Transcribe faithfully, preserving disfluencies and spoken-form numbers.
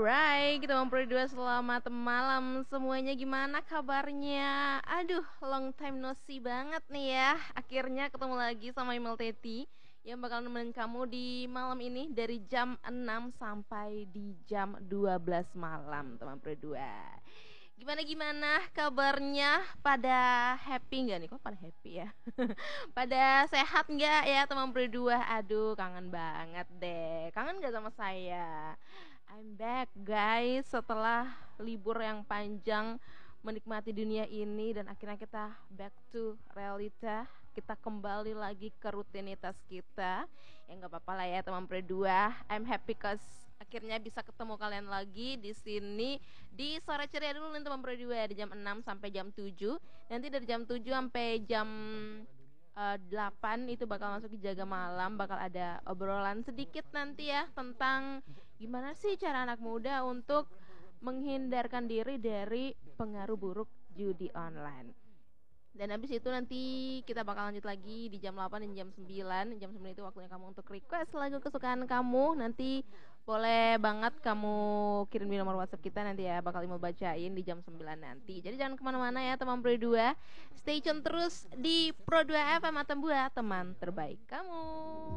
Alright, kita mau berdua selamat malam semuanya. Gimana kabarnya? Aduh, long time no see banget nih ya. Akhirnya ketemu lagi sama Imel Teti yang bakal nemenin kamu di malam ini dari jam enam sampai di jam dua belas malam, teman berdua. Gimana gimana kabarnya? Pada happy nggak nih? Kok pada happy ya? Pada sehat nggak ya teman berdua? Aduh, kangen banget deh. Kangen nggak sama saya? I'm back guys setelah libur yang panjang menikmati dunia ini dan akhirnya kita back to realita. Kita kembali lagi ke rutinitas kita. Ya nggak apa-apa lah ya teman berdua. I'm happy cause akhirnya bisa ketemu kalian lagi di sini di sore ceria dulu nih teman berdua di jam enam sampai jam tujuh. Nanti dari jam tujuh sampai jam uh, delapan itu bakal masuk di jaga malam, bakal ada obrolan sedikit nanti ya tentang gimana sih cara anak muda untuk menghindarkan diri dari pengaruh buruk judi online. Dan habis itu nanti kita bakal lanjut lagi di jam delapan dan jam sembilan. Jam sembilan itu waktunya kamu untuk request lagu kesukaan kamu. Nanti boleh banget kamu kirim di nomor WhatsApp kita nanti ya. Bakal mau bacain di jam sembilan nanti. Jadi jangan kemana-mana ya teman Pro dua. Stay tune terus di Pro dua F M atau buat teman terbaik kamu.